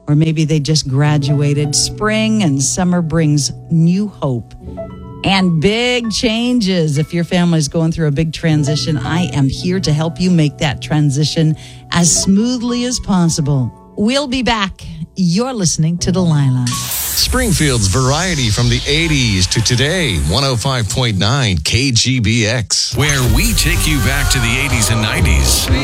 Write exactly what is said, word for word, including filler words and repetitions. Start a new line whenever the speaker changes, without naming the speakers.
or maybe they just graduated. Spring and summer brings new hope and big changes. If your family's going through a big transition, I am here to help you make that transition as smoothly as possible. We'll be back. You're listening to Delilah.
Springfield's variety from the eighties to today. one oh five point nine K G B X.
Where we take you back to the eighties and nineties.